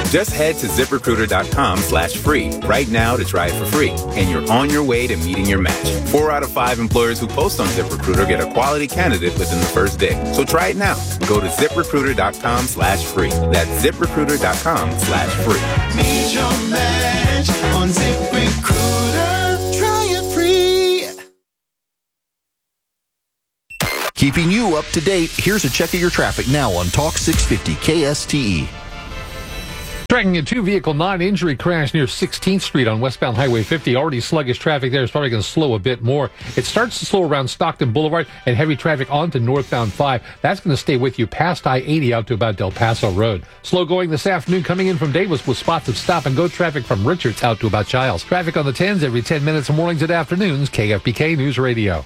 Just head to ZipRecruiter.com/free right now to try it for free, and you're on your way to meeting your match. 4 out of 5 employers who post on ZipRecruiter get a quality candidate within the first day. So try it now. Go to ZipRecruiter.com/free. That's ZipRecruiter.com/free. Meet your match on ZipRecruiter. Try it free. Keeping you up to date, here's a check of your traffic now on Talk 650 KSTE. Tracking a two-vehicle non-injury crash near 16th Street on westbound Highway 50. Already sluggish traffic there. It's probably going to slow a bit more. It starts to slow around Stockton Boulevard and heavy traffic onto northbound 5. That's going to stay with you past I-80 out to about Del Paso Road. Slow going this afternoon coming in from Davis with spots of stop-and-go traffic from Richards out to about Giles. Traffic on the 10s every 10 minutes, mornings and afternoons. KFBK News Radio.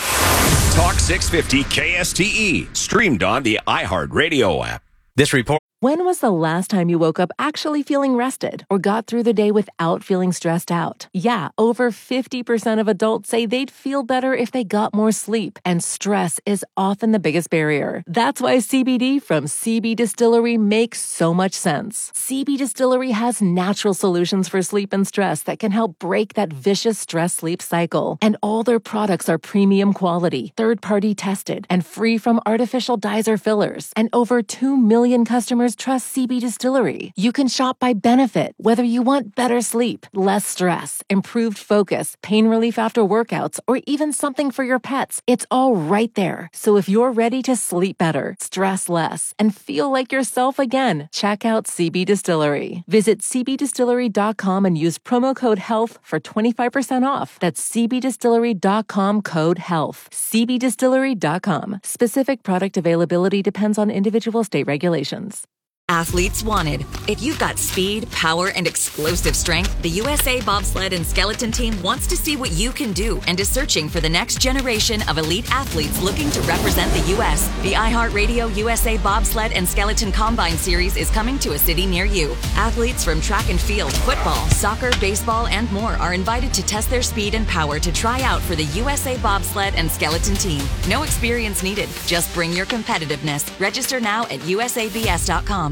Talk 650 KSTE. Streamed on the iHeartRadio app. This report. When was the last time you woke up actually feeling rested or got through the day without feeling stressed out? Yeah, over 50% of adults say they'd feel better if they got more sleep, and stress is often the biggest barrier. That's why CBD from CB Distillery makes so much sense. CB Distillery has natural solutions for sleep and stress that can help break that vicious stress-sleep cycle. And all their products are premium quality, third-party tested, and free from artificial dyes or fillers. And over 2 million customers trust CB Distillery. You can shop by benefit, whether you want better sleep, less stress, improved focus, pain relief after workouts, or even something for your pets. It's all right there. So if you're ready to sleep better, stress less, and feel like yourself again, check out CB Distillery. Visit cbdistillery.com and use promo code HEALTH for 25% off. That's cbdistillery.com code HEALTH. cbdistillery.com. Specific product availability depends on individual state regulations. Athletes wanted. If you've got speed, power, and explosive strength, the USA Bobsled and Skeleton Team wants to see what you can do and is searching for the next generation of elite athletes looking to represent the U.S. The iHeartRadio USA Bobsled and Skeleton Combine Series is coming to a city near you. Athletes from track and field, football, soccer, baseball, and more are invited to test their speed and power to try out for the USA Bobsled and Skeleton Team. No experience needed. Just bring your competitiveness. Register now at usabs.com.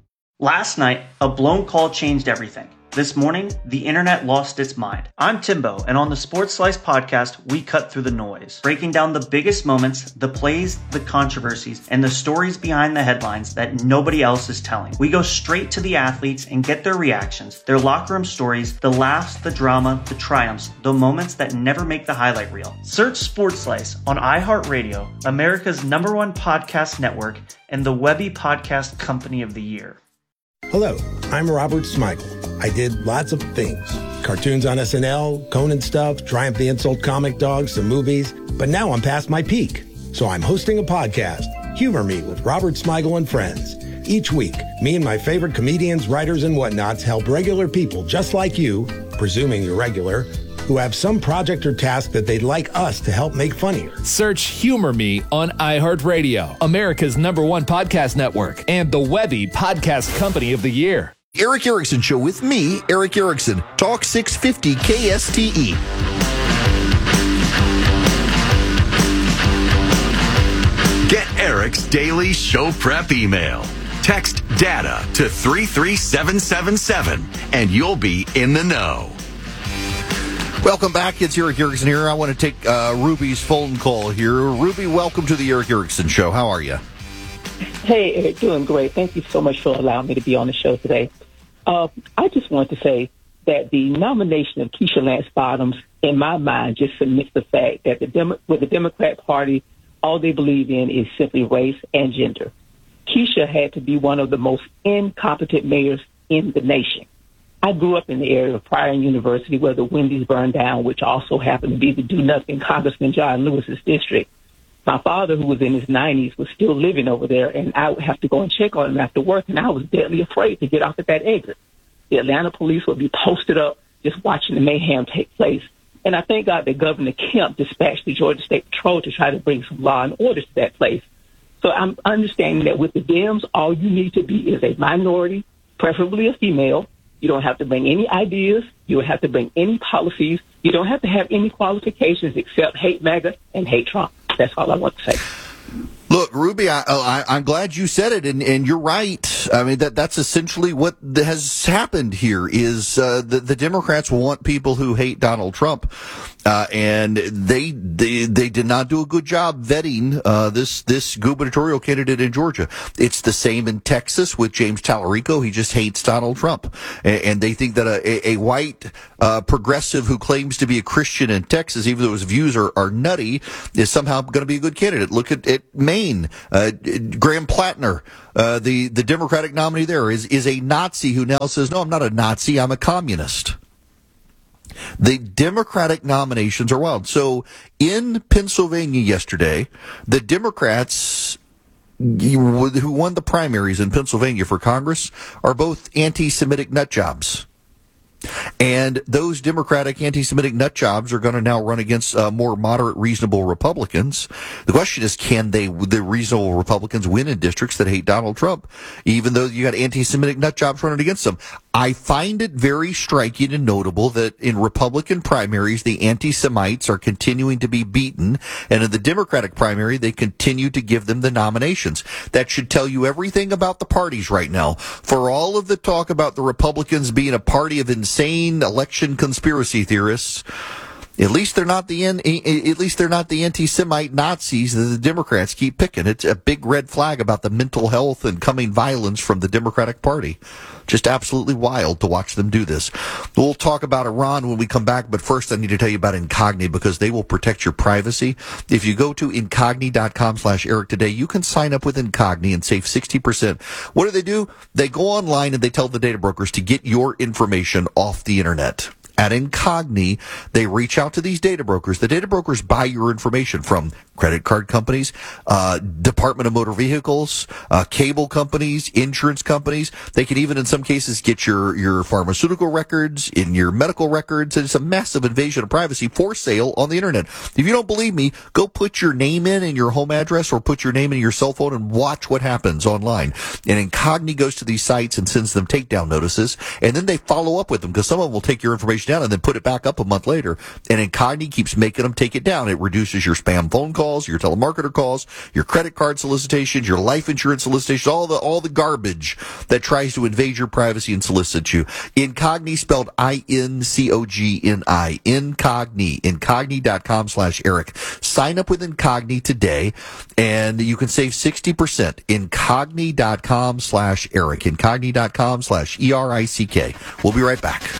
Last night, a blown call changed everything. This morning, the internet lost its mind. I'm Timbo, and on the Sports Slice podcast, we cut through the noise, breaking down the biggest moments, the plays, the controversies, and the stories behind the headlines that nobody else is telling. We go straight to the athletes and get their reactions, their locker room stories, the laughs, the drama, the triumphs, the moments that never make the highlight reel. Search Sports Slice on iHeartRadio, America's #1 podcast network, and the Webby Podcast Company of the Year. Hello, I'm Robert Smigel. I did lots of things. Cartoons on SNL, Conan stuff, Triumph the Insult comic dogs, some movies. But now I'm past my peak. So I'm hosting a podcast, Humor Me with Robert Smigel and Friends. Each week, me and my favorite comedians, writers, and whatnots help regular people just like you, presuming you're regular, who have some project or task that they'd like us to help make funnier. Search Humor Me on iHeartRadio, America's #1 podcast network, and the Webby Podcast Company of the Year. Eric Erickson Show with me, Eric Erickson. Talk 650 KSTE. Get Eric's daily show prep email. Text DATA to 33777 and you'll be in the know. Welcome back. It's Eric Erickson here. I want to take Ruby's phone call here. Ruby, welcome to the Eric Erickson Show. How are you? Hey, Eric, doing great. Thank you so much for allowing me to be on the show today. I just wanted to say that the nomination of Keisha Lance Bottoms, in my mind, just submits the fact that with the Democrat Party, all they believe in is simply race and gender. Keisha had to be one of the most incompetent mayors in the nation. I grew up in the area of Pryor University where the Wendy's burned down, which also happened to be the do-nothing Congressman John Lewis's district. My father, who was in his 90s, was still living over there, and I would have to go and check on him after work, and I was deadly afraid to get off at that exit. The Atlanta police would be posted up just watching the mayhem take place. And I thank God that Governor Kemp dispatched the Georgia State Patrol to try to bring some law and order to that place. So I'm understanding that with the Dems, all you need to be is a minority, preferably a female. You don't have to bring any ideas. You don't have to bring any policies. You don't have to have any qualifications except hate MAGA and hate Trump. That's all I want to say. Look, Ruby, I'm glad you said it, and you're right. I mean, that's essentially what has happened here is the Democrats want people who hate Donald Trump, and they did not do a good job vetting this gubernatorial candidate in Georgia. It's the same in Texas with James Tallarico. He just hates Donald Trump, and they think that a white progressive who claims to be a Christian in Texas, even though his views are nutty, is somehow going to be a good candidate. Look at Maine. Graham Plattner, the Democratic nominee there, is a Nazi who now says, no, I'm not a Nazi, I'm a communist. The Democratic nominations are wild. So in Pennsylvania yesterday, the Democrats who won the primaries in Pennsylvania for Congress are both anti-Semitic nut jobs. And those Democratic anti-Semitic nut jobs are going to now run against more moderate, reasonable Republicans. The question is, can the reasonable Republicans win in districts that hate Donald Trump, even though you got anti-Semitic nut jobs running against them? I find it very striking and notable that in Republican primaries, the anti-Semites are continuing to be beaten, and in the Democratic primary, they continue to give them the nominations. That should tell you everything about the parties right now. For all of the talk about the Republicans being a party of insane election conspiracy theorists, at least they're not the anti-Semite Nazis that the Democrats keep picking. It's a big red flag about the mental health and coming violence from the Democratic Party. Just absolutely wild to watch them do this. We'll talk about Iran when we come back, but first I need to tell you about Incogni because they will protect your privacy. If you go to Incogni.com/Eric today, you can sign up with Incogni and save 60%. What do? They go online and they tell the data brokers to get your information off the internet. At Incogni, they reach out to these data brokers. The data brokers buy your information from credit card companies, Department of Motor Vehicles, cable companies, insurance companies. They can even, in some cases, get your pharmaceutical records, in your medical records. And it's a massive invasion of privacy for sale on the internet. If you don't believe me, go put your name in and your home address or put your name in your cell phone and watch what happens online. And Incogni goes to these sites and sends them takedown notices. And then they follow up with them because some of them will take your information down and then put it back up a month later. And Incogni keeps making them take it down. It reduces your spam phone calls, your telemarketer calls, your credit card solicitations, your life insurance solicitations, all the garbage that tries to invade your privacy and solicit you. Incogni, spelled I-N-C-O-G-N-I. Incogni. Incogni.com/Eric. Sign up with Incogni today and you can save 60%. Incogni.com/Eric. Incogni.com/ERICK. We'll be right back.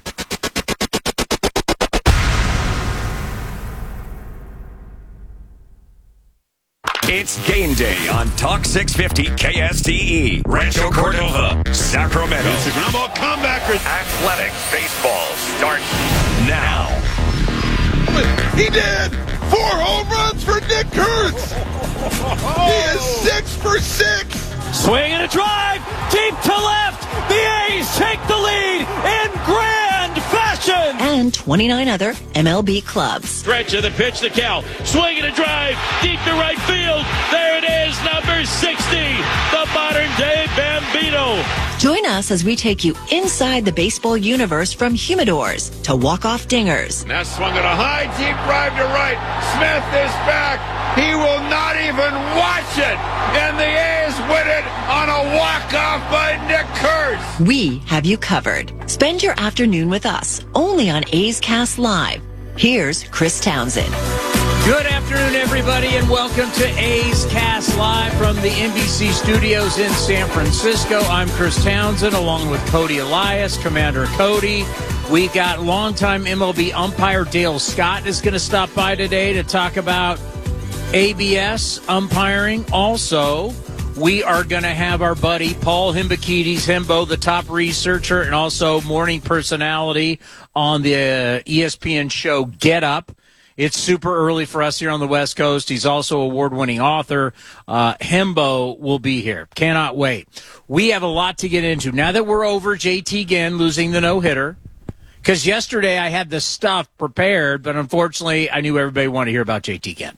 It's game day on Talk 650 KSTE. Rancho Cordova, Sacramento. Instagram ball comebackers. Athletic baseball starts now. He did! 4 home runs for Nick Kurtz! He is 6 for 6! Swing and a drive, deep to left. The A's take the lead in grand fashion. And 29 other MLB clubs. Stretch of the pitch to Cal. Swing and a drive, deep to right field. There it is, number 60, the modern-day Bambino. Join us as we take you inside the baseball universe from humidors to walk-off dingers. Now swung at a high, deep drive to right. Smith is back. He will not even watch it. And the A's win it on a walk-off by Nick Kurtz. We have you covered. Spend your afternoon with us, only on A's Cast Live. Here's Chris Townsend. Good afternoon, everybody, and welcome to A's Cast Live from the NBC studios in San Francisco. I'm Chris Townsend, along with Cody Elias, Commander Cody. We've got longtime MLB umpire Dale Scott is going to stop by today to talk about ABS umpiring. Also, we are going to have our buddy Paul Hembekides, Hembo, the top researcher and also morning personality on the ESPN show Get Up. It's super early for us here on the West Coast. He's also an award-winning author. Hembo will be here. Cannot wait. We have a lot to get into. Now that we're over JT Ginn losing the no-hitter, because yesterday I had the stuff prepared, but unfortunately I knew everybody wanted to hear about JT Ginn.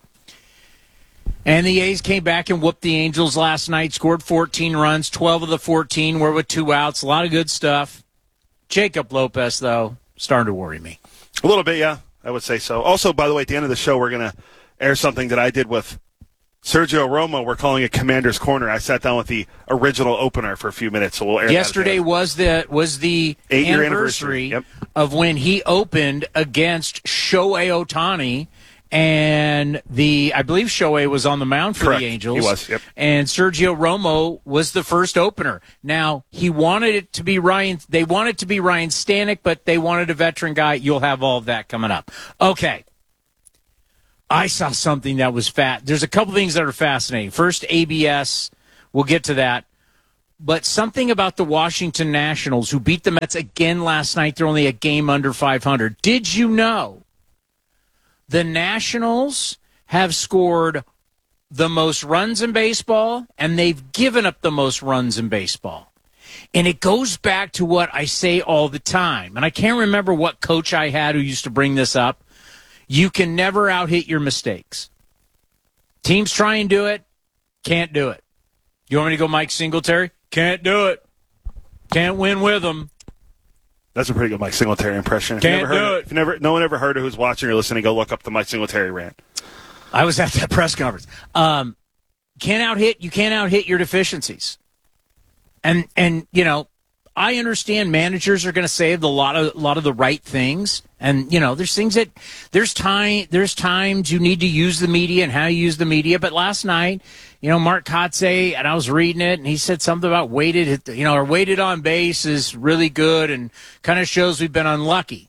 And the A's came back and whooped the Angels last night, scored 14 runs. 12 of the 14 were with 2 outs. A lot of good stuff. Jacob Lopez, though, starting to worry me. A little bit, yeah. I would say so. Also, by the way, at the end of the show, we're going to air something that I did with Sergio Romo, we're calling it Commander's Corner. I sat down with the original opener for a few minutes, so we'll air Yesterday was the 8-year anniversary of when he opened against Shohei Ohtani, and I believe Shohei was on the mound for Correct. the Angels. He was, yep. And Sergio Romo was the first opener. Now, he wanted it to be Ryan. They wanted it to be Ryan Stanek, but they wanted a veteran guy. You'll have all of that coming up. Okay. I saw something that was There's a couple things that are fascinating. First, ABS. We'll get to that. But something about the Washington Nationals, who beat the Mets again last night. They're only a game under 500. Did you know the Nationals have scored the most runs in baseball, and they've given up the most runs in baseball? And it goes back to what I say all the time. And I can't remember what coach I had who used to bring this up. You can never out-hit your mistakes. Teams try and do it, can't do it. You want me to go Mike Singletary? Can't do it. Can't win with them. That's a pretty good Mike Singletary impression. Can't do it. No one ever heard it who's watching or listening, go look up the Mike Singletary rant. I was at that press conference. You can't out-hit your deficiencies. And you know, I understand managers are going to say a lot of the right things, and you know, there's times you need to use the media and how you use the media. But last night, you know, Mark Kotze, and I was reading it, and he said something about our weighted on base is really good, and kind of shows we've been unlucky.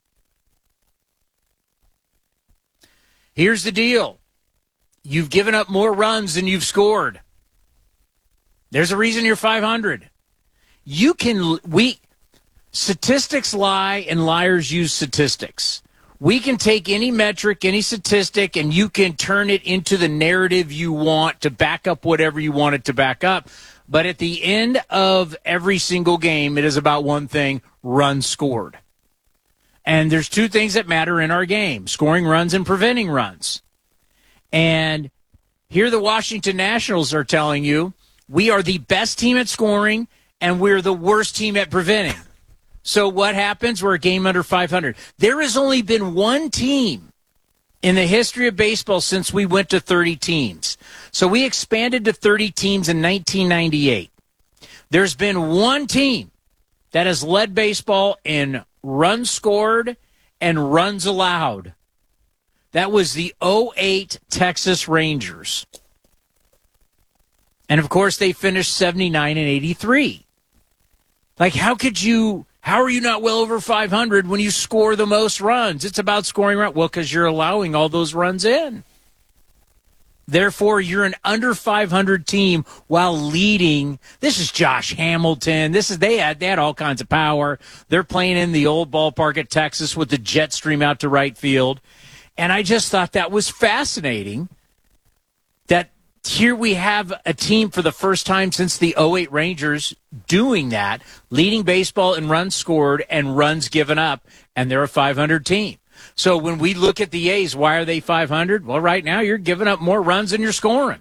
Here's the deal: you've given up more runs than you've scored. There's a reason you're 500. Statistics lie and liars use statistics. We can take any metric, any statistic, and you can turn it into the narrative you want to back up whatever you want it to back up. But at the end of every single game, it is about one thing: runs scored. And there's two things that matter in our game: scoring runs and preventing runs. And here the Washington Nationals are telling you, we are the best team at scoring, and we're the worst team at preventing. So what happens? We're a game under 500. There has only been one team in the history of baseball since we went to 30 teams. So we expanded to 30 teams in 1998. There's been one team that has led baseball in runs scored and runs allowed. That was the 2008 Texas Rangers. And, of course, they finished 79 and 83. Like, how are you not well over 500 when you score the most runs? It's about scoring runs. Well, because you're allowing all those runs in. Therefore, you're an under 500 team while leading. This is Josh Hamilton. They had all kinds of power. They're playing in the old ballpark at Texas with the jet stream out to right field. And I just thought that was fascinating that here we have a team for the first time since the 2008 Rangers doing that, leading baseball in runs scored and runs given up, and they're a 500 team. So when we look at the A's, why are they 500? Well, right now you're giving up more runs than you're scoring.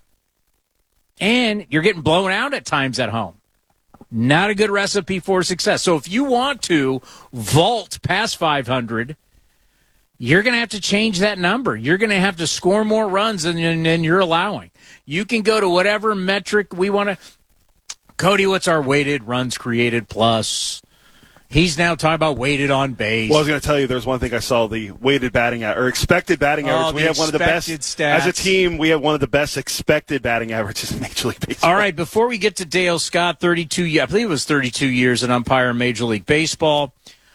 And you're getting blown out at times at home. Not a good recipe for success. So if you want to vault past 500, you're going to have to change that number. You're going to have to score more runs than you're allowing. You can go to whatever metric we want to. Cody, what's our weighted runs created plus? He's now talking about weighted on base. Well, I was going to tell you, there's one thing I saw, the weighted batting or expected batting average. We have one of the best stats. As a team. We have one of the best expected batting averages in Major League Baseball. All right, before we get to Dale Scott, 32. I believe it was 32 years an umpire in Major League Baseball.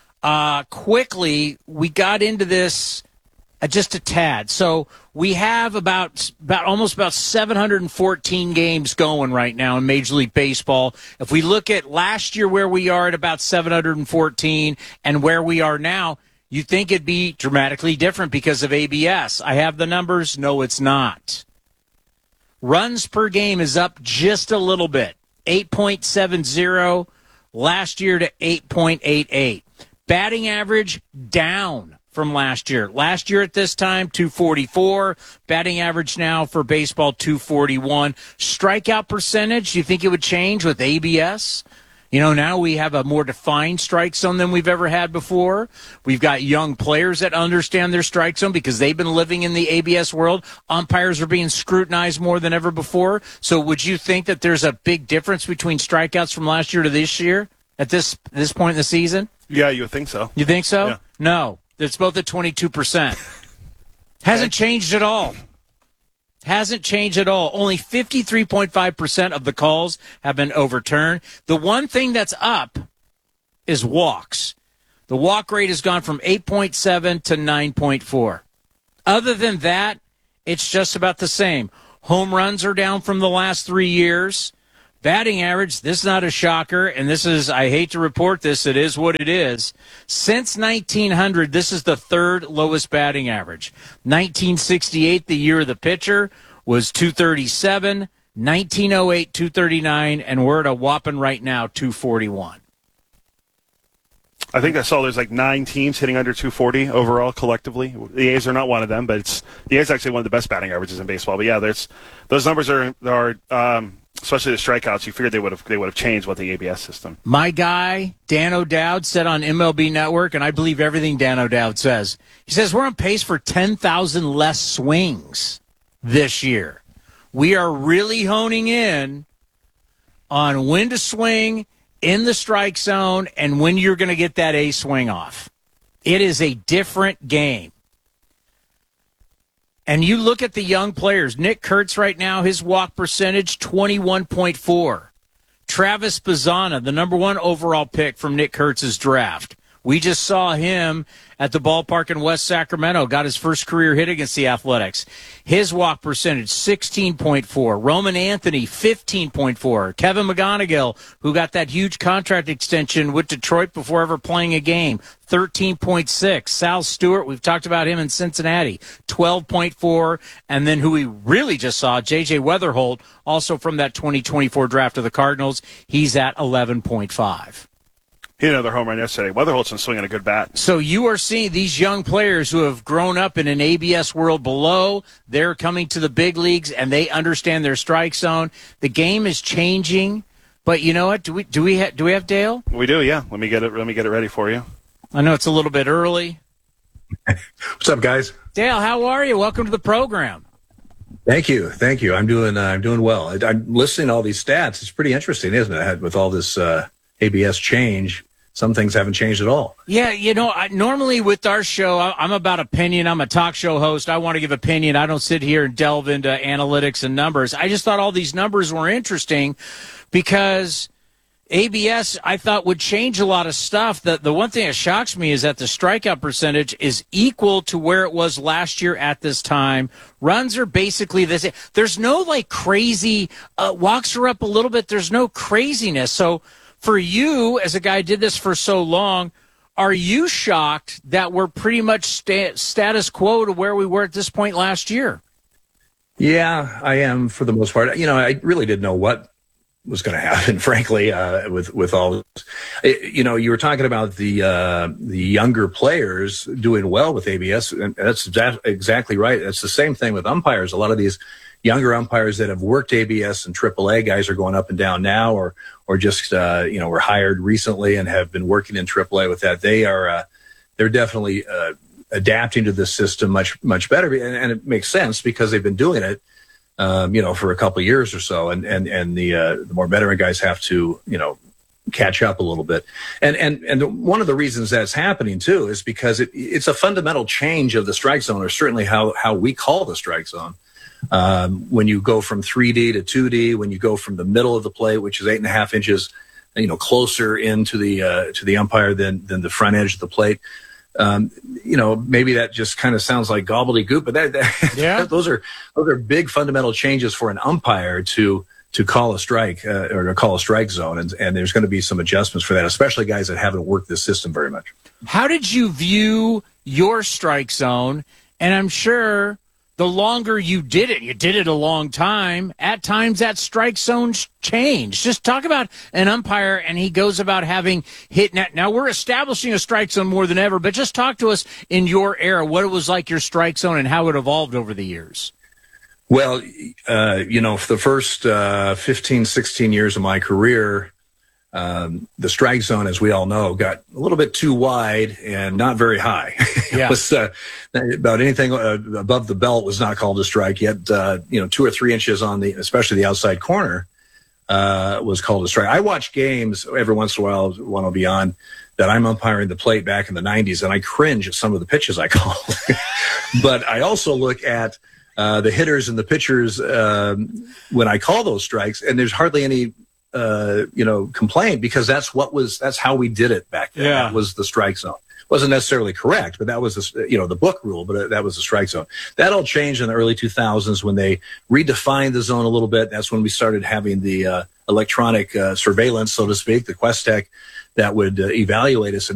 Quickly, we got into this just a tad. So we have about almost 714 games going right now in Major League Baseball. If we look at last year where we are at about 714 and where we are now, you think it'd be dramatically different because of ABS. I have the numbers. No, it's not. Runs per game is up just a little bit. 8.70 last year to 8.88. Batting average down from last year. Last year at this time, 244. Batting average now for baseball, 241. Strikeout percentage, do you think it would change with ABS? Now we have a more defined strike zone than we've ever had before. We've got young players that understand their strike zone because they've been living in the ABS world. Umpires are being scrutinized more than ever before. So would you think that there's a big difference between strikeouts from last year to this year at this point in the season? Yeah, you would think so. You think so? Yeah. No. It's both at 22%. Hasn't changed at all. Hasn't changed at all. Only 53.5% of the calls have been overturned. The one thing that's up is walks. The walk rate has gone from 8.7 to 9.4. Other than that, it's just about the same. Home runs are down from the last 3 years. Batting average, this is not a shocker, and this is, I hate to report this, it is what it is. Since 1900, this is the third lowest batting average. 1968, the year of the pitcher, was 237. 1908, 239, and we're at a whopping right now, 241. I think I saw there's like 9 teams hitting under 240 overall collectively. The A's are not one of them, but the A's actually one of the best batting averages in baseball. But yeah, those numbers are especially the strikeouts. You figured they would have changed with the ABS system. My guy Dan O'Dowd said on MLB Network, and I believe everything Dan O'Dowd says. He says we're on pace for 10,000 less swings this year. We are really honing in on when to swing in the strike zone and when you're going to get that A swing off. It is a different game. And you look at the young players. Nick Kurtz right now, his walk percentage, 21.4. Travis Bazzana, the number 1 overall pick from Nick Kurtz's draft. We just saw him at the ballpark in West Sacramento, got his first career hit against the Athletics. His walk percentage, 16.4. Roman Anthony, 15.4. Kevin McGonigal, who got that huge contract extension with Detroit before ever playing a game, 13.6. Sal Stewart, we've talked about him in Cincinnati, 12.4. And then who we really just saw, J.J. Weatherholt, also from that 2024 draft of the Cardinals, he's at 11.5. He had another home run yesterday. Weatherholt's been swinging a good bat. So you are seeing these young players who have grown up in an ABS world below. They're coming to the big leagues, and they understand their strike zone. The game is changing, but you know what? Do we have Dale? We do, yeah. Let me get it ready for you. I know it's a little bit early. What's up, guys? Dale, how are you? Welcome to the program. Thank you. I'm doing well. I'm listening to all these stats. It's pretty interesting, isn't it? With all this ABS change. Some things haven't changed at all. Yeah, normally with our show, I'm about opinion. I'm a talk show host. I want to give opinion. I don't sit here and delve into analytics and numbers. I just thought all these numbers were interesting because ABS, I thought, would change a lot of stuff. The one thing that shocks me is that the strikeout percentage is equal to where it was last year at this time. Runs are basically the same. There's no, crazy walks are up a little bit. There's no craziness. So for you, as a guy who did this for so long, are you shocked that we're pretty much status quo to where we were at this point last year? Yeah, I am for the most part. I really didn't know what was going to happen, frankly, with all this. You were talking about the younger players doing well with ABS, and that's exactly right. That's the same thing with umpires. A lot of these younger umpires that have worked ABS and AAA guys are going up and down now, or just were hired recently and have been working in AAA with that. They're definitely adapting to this system much better, and it makes sense because they've been doing it for a couple of years or so, and the more veteran guys have to catch up a little bit. And one of the reasons that's happening too is because it's a fundamental change of the strike zone, or certainly how we call the strike zone. When you go from 3D to 2D, when you go from the middle of the plate, which is 8.5 inches, closer into the umpire than the front edge of the plate. Maybe that just kind of sounds like gobbledygook, but those are big fundamental changes for an umpire to call a strike or to call a strike zone, and there's going to be some adjustments for that, especially guys that haven't worked this system very much. How did you view your strike zone? And I'm sure the longer you did it a long time, at times that strike zone changed. Just talk about an umpire, and he goes about having hit net. Now we're establishing a strike zone more than ever, but just talk to us in your era, what it was like your strike zone and how it evolved over the years. Well, for the first 15, 16 years of my career, the strike zone, as we all know, got a little bit too wide and not very high. Yeah. It was, about anything above the belt was not called a strike. Yet, 2 or 3 inches on especially the outside corner, was called a strike. I watch games every once in a while, one will be on, that I'm umpiring the plate back in the 90s, and I cringe at some of the pitches I call. But I also look at the hitters and the pitchers when I call those strikes, and there's hardly any complaint, because that's how we did it back then. Yeah. That was the strike zone. Wasn't necessarily correct, but that was the book rule, but that was the strike zone. That all changed in the early 2000s when they redefined the zone a little bit. That's when we started having the electronic surveillance, so to speak, the Questec that would evaluate us.